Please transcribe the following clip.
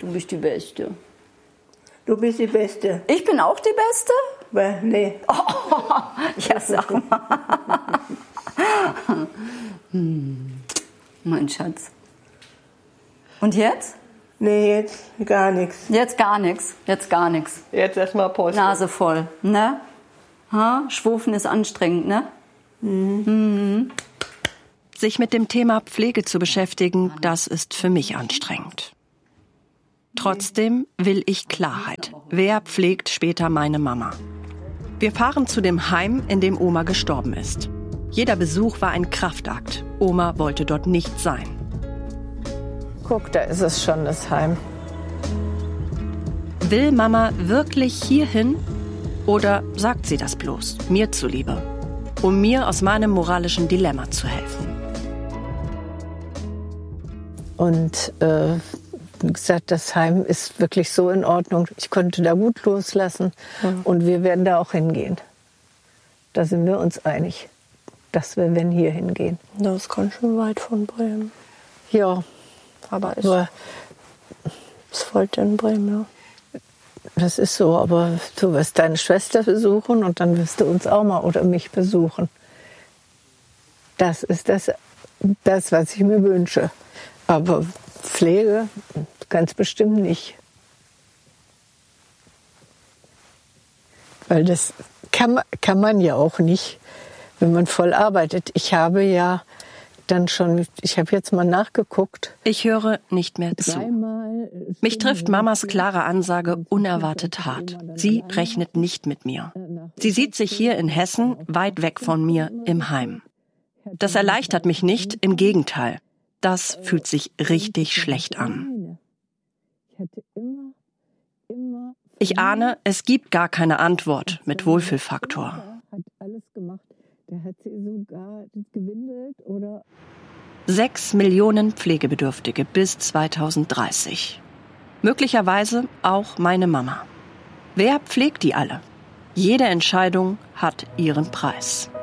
du bist die Beste. Du bist die Beste. Ich bin auch die Beste? Nee. Oh, ja, sag mal. Mein Schatz. Und jetzt? Nee, jetzt gar nichts. Jetzt gar nichts. Jetzt gar nichts. Jetzt erstmal Pause. Nase voll, ne? Schwufen ist anstrengend, ne? Mhm. Sich mit dem Thema Pflege zu beschäftigen, das ist für mich anstrengend. Trotzdem will ich Klarheit. Wer pflegt später meine Mama? Wir fahren zu dem Heim, in dem Oma gestorben ist. Jeder Besuch war ein Kraftakt. Oma wollte dort nicht sein. Guck, da ist es schon, das Heim. Will Mama wirklich hierhin? Oder sagt sie das bloß, mir zuliebe, um mir aus meinem moralischen Dilemma zu helfen? Und wie gesagt, das Heim ist wirklich so in Ordnung. Ich konnte da gut loslassen und wir werden da auch hingehen. Da sind wir uns einig, dass wir, wenn, hier hingehen. Das ist ganz schön weit von Bremen. Ja, Aber es folgt in Bremen, ja. Das ist so, aber du wirst deine Schwester besuchen und dann wirst du uns auch mal oder mich besuchen. Das ist das, was ich mir wünsche. Aber Pflege ganz bestimmt nicht. Weil das kann man ja auch nicht, wenn man voll arbeitet. Ich habe jetzt mal nachgeguckt. Ich höre nicht mehr zu. Mich trifft Mamas klare Ansage unerwartet hart. Sie rechnet nicht mit mir. Sie sieht sich hier in Hessen, weit weg von mir, im Heim. Das erleichtert mich nicht, im Gegenteil. Das fühlt sich richtig schlecht an. Ich ahne, es gibt gar keine Antwort mit Wohlfühlfaktor. Der hat sie sogar gewindelt oder 6 Millionen Pflegebedürftige bis 2030. Möglicherweise auch meine Mama. Wer pflegt die alle? Jede Entscheidung hat ihren Preis.